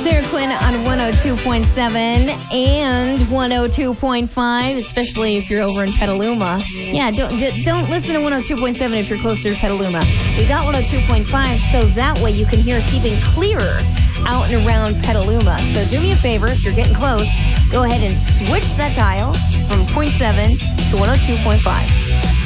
Sarah Quinn on 102.7 and 102.5, especially if you're over in Petaluma. Yeah, don't listen to 102.7 if you're closer to Petaluma. We got 102.5 so that way you can hear us even clearer out and around Petaluma. So do me a favor, if you're getting close, go ahead and switch that dial from 0.7 to 102.5.